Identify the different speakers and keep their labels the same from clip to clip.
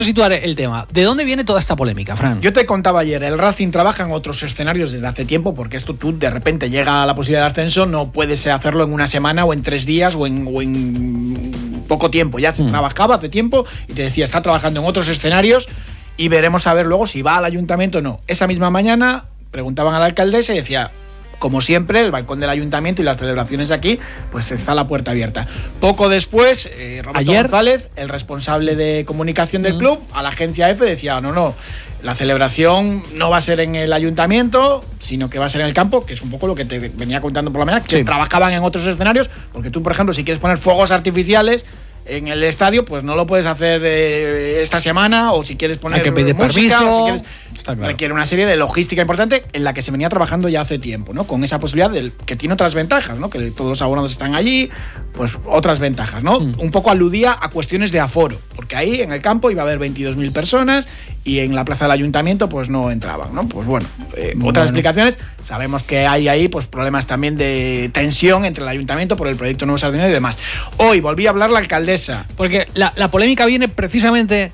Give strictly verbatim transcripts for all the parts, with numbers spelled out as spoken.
Speaker 1: situar el tema. ¿De dónde viene toda esta polémica, Fran?
Speaker 2: Yo te contaba ayer, el Racing trabaja en otros escenarios desde hace tiempo, porque esto tú de repente llega a la posibilidad de ascenso, no puedes hacerlo en una semana o en tres días o en, o en poco tiempo. Ya se mm. trabajaba hace tiempo y te decía, está trabajando en otros escenarios y veremos a ver luego si va al ayuntamiento o no. Esa misma mañana preguntaban a la alcaldesa y decía, como siempre, el balcón del ayuntamiento y las celebraciones aquí, pues está la puerta abierta. Poco después, eh, Roberto
Speaker 1: Ayer,
Speaker 2: González, el responsable de comunicación del mm. club, a la agencia F decía, no, no, la celebración no va a ser en el ayuntamiento, sino que va a ser en el campo, que es un poco lo que te venía contando por la mañana, que sí. trabajaban en otros escenarios, porque tú, por ejemplo, si quieres poner fuegos artificiales en el estadio, pues no lo puedes hacer eh, esta semana, o si quieres poner
Speaker 1: hay que pedir
Speaker 2: música,
Speaker 1: permiso,
Speaker 2: o si quieres, está claro. requiere una serie de logística importante en la que se venía trabajando ya hace tiempo, ¿no? Con esa posibilidad del que tiene otras ventajas, ¿no? Que todos los abonados están allí, pues otras ventajas, ¿no? Mm. Un poco aludía a cuestiones de aforo, porque ahí en el campo iba a haber veintidós mil personas y en la plaza del ayuntamiento pues no entraban, ¿no? Pues bueno, eh, bueno. otras explicaciones. Sabemos que hay ahí pues problemas también de tensión entre el ayuntamiento por el proyecto Nuevo Sardinero y demás. Hoy volví a hablar la alcaldesa.
Speaker 1: Porque la, la polémica viene precisamente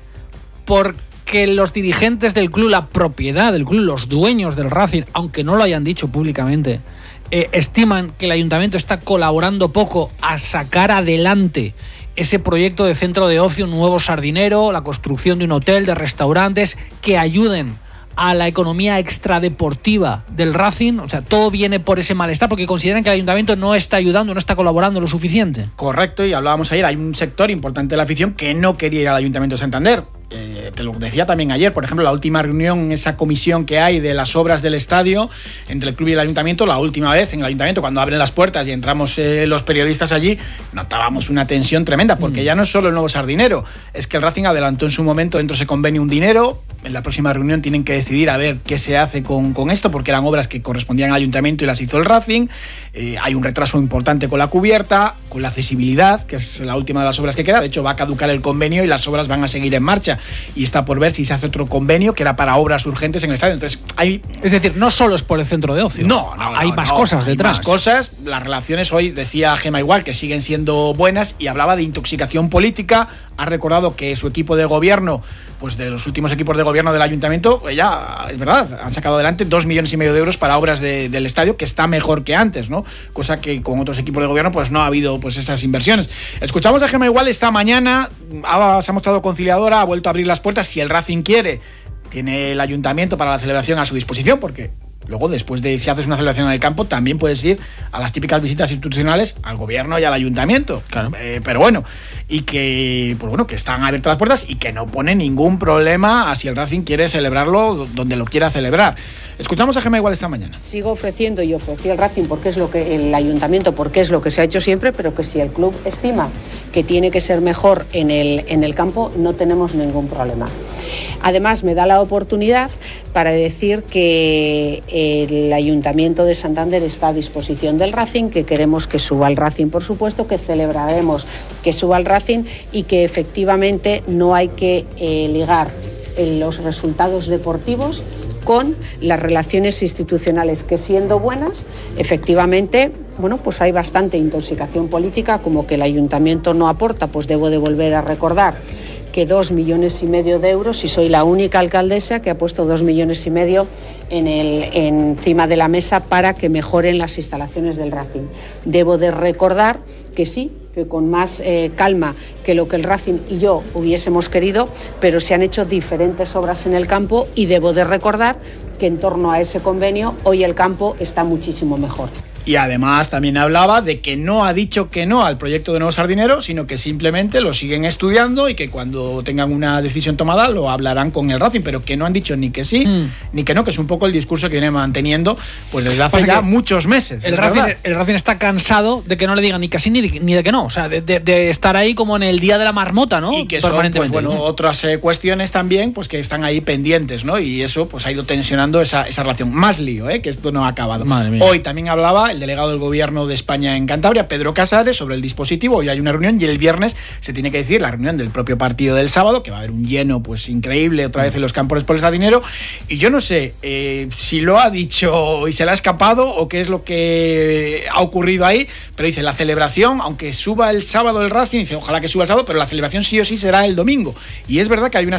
Speaker 1: porque los dirigentes del club, la propiedad del club, los dueños del Racing, aunque no lo hayan dicho públicamente, eh, estiman que el ayuntamiento está colaborando poco a sacar adelante ese proyecto de centro de ocio Nuevo Sardinero, la construcción de un hotel, de restaurantes que ayuden a la economía extradeportiva del Racing. O sea, todo viene por ese malestar, porque consideran que el ayuntamiento no está ayudando, no está colaborando lo suficiente.
Speaker 2: Correcto, y hablábamos ayer, hay un sector importante de la afición que no quería ir al Ayuntamiento de Santander. Eh, te lo decía también ayer, por ejemplo, la última reunión, esa comisión que hay de las obras del estadio entre el club y el ayuntamiento, la última vez en el ayuntamiento, cuando abren las puertas y entramos eh, los periodistas allí, notábamos una tensión tremenda, porque mm. ya no es solo el Nuevo Sardinero, es que el Racing adelantó en su momento dentro de ese convenio un dinero. En la próxima reunión tienen que decidir a ver qué se hace con, con esto, porque eran obras que correspondían al ayuntamiento y las hizo el Racing. Eh, hay un retraso importante con la cubierta, con la accesibilidad, que es la última de las obras que queda. De hecho, va a caducar el convenio y las obras van a seguir en marcha. Y está por ver si se hace otro convenio que era para obras urgentes en el estadio. Entonces, hay...
Speaker 1: Es decir, no solo es por el centro de ocio.
Speaker 2: No, no,
Speaker 1: hay
Speaker 2: no,
Speaker 1: más
Speaker 2: no,
Speaker 1: cosas
Speaker 2: hay
Speaker 1: detrás.
Speaker 2: Más cosas. Las relaciones hoy, decía Gemma igual, que siguen siendo buenas, y hablaba de intoxicación política. Ha recordado que su equipo de gobierno, pues de los últimos equipos de gobierno del ayuntamiento, ya, es verdad, han sacado adelante dos millones y medio de euros para obras de, del estadio, que está mejor que antes, ¿no? Cosa que con otros equipos de gobierno pues no ha habido pues esas inversiones. Escuchamos a Gemma igual esta mañana, ha, se ha mostrado conciliadora, ha vuelto a abrir las puertas. Si el Racing quiere, tiene el ayuntamiento para la celebración a su disposición, porque luego, después de si haces una celebración en el campo, también puedes ir a las típicas visitas institucionales al gobierno y al ayuntamiento.
Speaker 1: Claro.
Speaker 2: Eh, pero bueno, y que pues bueno, que están abiertas las puertas y que no pone ningún problema a si el Racing quiere celebrarlo donde lo quiera celebrar. Escuchamos a Gemma igual esta mañana.
Speaker 3: Sigo ofreciendo y ofrecí al Racing porque es lo que el ayuntamiento, porque es lo que se ha hecho siempre, pero que si el club estima que tiene que ser mejor en el, en el campo, no tenemos ningún problema. Además, me da la oportunidad para decir que el Ayuntamiento de Santander está a disposición del Racing, que queremos que suba el Racing, por supuesto, que celebraremos que suba el Racing y que efectivamente no hay que eh, ligar eh, los resultados deportivos con las relaciones institucionales, que siendo buenas, efectivamente, bueno, pues hay bastante intoxicación política, como que el ayuntamiento no aporta. Pues debo de volver a recordar que dos millones y medio de euros, y soy la única alcaldesa que ha puesto dos millones y medio en el, encima de la mesa para que mejoren las instalaciones del Racing. Debo de recordar que sí, que con más eh, calma que lo que el Racing y yo hubiésemos querido, pero se han hecho diferentes obras en el campo, y debo de recordar que en torno a ese convenio hoy el campo está muchísimo mejor.
Speaker 2: Y además también hablaba de que no ha dicho que no al proyecto de Nuevo Sardinero, sino que simplemente lo siguen estudiando y que cuando tengan una decisión tomada lo hablarán con el Racing, pero que no han dicho ni que sí mm. ni que no, que es un poco el discurso que viene manteniendo pues desde hace ya muchos meses.
Speaker 1: El Racing, el Racing está cansado de que no le digan ni que sí ni de, ni de que no, o sea, de, de, de estar ahí como en el día de la marmota, ¿no?
Speaker 2: Y que son pues, bueno, otras eh, cuestiones también pues que están ahí pendientes, ¿no? Y eso pues ha ido tensionando esa, esa relación. Más lío, ¿eh? Que esto no ha acabado.
Speaker 1: Madre mía.
Speaker 2: Hoy también hablaba el delegado del Gobierno de España en Cantabria, Pedro Casares, sobre el dispositivo. Hoy hay una reunión y el viernes se tiene que decir la reunión del propio partido del sábado, que va a haber un lleno pues increíble otra vez en los campos por el Sardinero. Y yo no sé eh, si lo ha dicho y se le ha escapado o qué es lo que ha ocurrido ahí, pero dice la celebración, aunque suba el sábado el Racing, dice ojalá que suba el sábado, pero la celebración sí o sí será el domingo. Y es verdad que hay una